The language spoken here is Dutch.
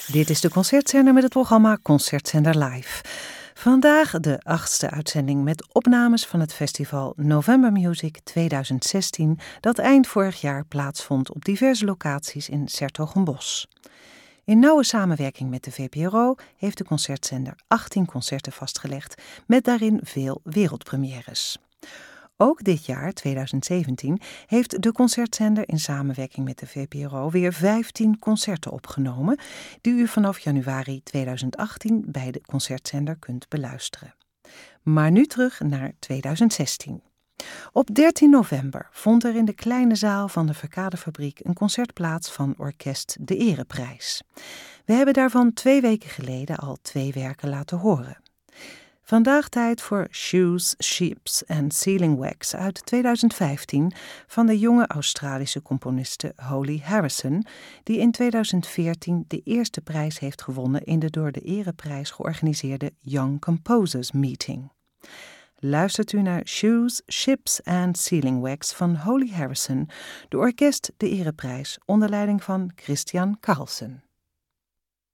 Dit is de Concertzender met het programma Concertzender Live. Vandaag de 8e uitzending met opnames van het festival November Music 2016... dat eind vorig jaar plaatsvond op diverse locaties in 's-Hertogenbosch. In nauwe samenwerking met de VPRO heeft de Concertzender 18 concerten vastgelegd... met daarin veel wereldpremières. Ook dit jaar, 2017, heeft de Concertzender in samenwerking met de VPRO weer 15 concerten opgenomen, die u vanaf januari 2018 bij de Concertzender kunt beluisteren. Maar nu terug naar 2016. Op 13 november vond er in de kleine zaal van de Verkadefabriek een concert plaats van orkest De Ereprijs. We hebben daarvan 2 weken geleden al 2 werken laten horen. Vandaag tijd voor Shoes, Ships and Sealing Wax uit 2015 van de jonge Australische componiste Holly Harrison, die in 2014 de eerste prijs heeft gewonnen in de door de Ereprijs georganiseerde Young Composers Meeting. Luistert u naar Shoes, Ships and Sealing Wax van Holly Harrison, de orkest De Ereprijs onder leiding van Christian Carlsen.